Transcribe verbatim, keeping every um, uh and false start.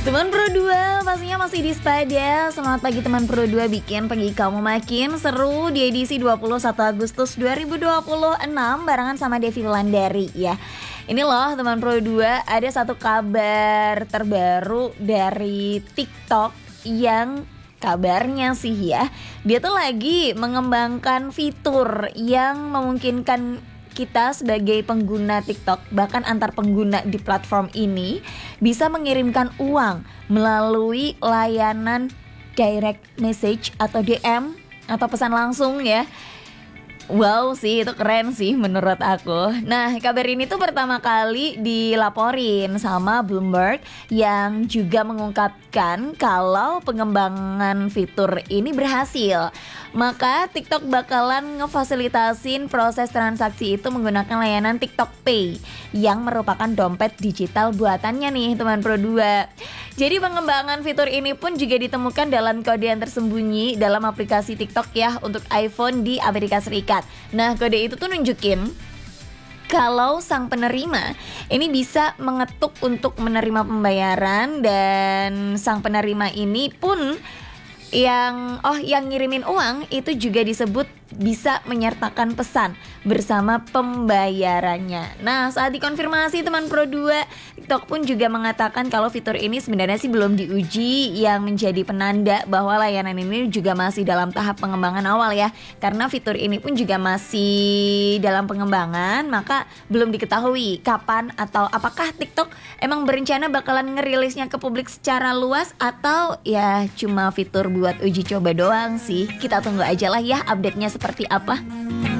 Teman Pro dua pastinya masih di Spada. Selamat pagi teman Pro dua, bikin pagi kamu makin seru di edisi dua puluh satu Agustus dua ribu dua puluh enam barengan sama Devi Wulandari ya. Ini loh teman Pro dua, ada satu kabar terbaru dari TikTok yang kabarnya sih ya, dia tuh lagi mengembangkan fitur yang memungkinkan kita sebagai pengguna TikTok, bahkan antar pengguna di platform ini, bisa mengirimkan uang melalui layanan direct message atau D M atau pesan langsung ya. Wow sih, itu keren sih menurut aku. Nah, kabar ini tuh pertama kali dilaporin sama Bloomberg yang juga mengungkapkan kalau pengembangan fitur ini berhasil. Maka TikTok bakalan ngefasilitasin proses transaksi itu menggunakan layanan TikTok Pay yang merupakan dompet digital buatannya nih teman Pro dua. Jadi pengembangan fitur ini pun juga ditemukan dalam kode yang tersembunyi dalam aplikasi TikTok ya untuk iPhone di Amerika Serikat. Nah, kode itu tuh nunjukin kalau sang penerima ini bisa mengetuk untuk menerima pembayaran, dan sang penerima ini pun yang oh yang ngirimin uang itu juga disebut bisa menyertakan pesan bersama pembayarannya. Nah, saat dikonfirmasi teman Pro dua, TikTok pun juga mengatakan kalau fitur ini sebenarnya sih belum diuji, yang menjadi penanda bahwa layanan ini juga masih dalam tahap pengembangan awal ya. Karena fitur ini pun juga masih dalam pengembangan, maka belum diketahui kapan atau apakah TikTok emang berencana bakalan ngerilisnya ke publik secara luas atau ya cuma fitur buat uji coba doang sih. Kita tunggu aja lah ya update-nya seperti apa.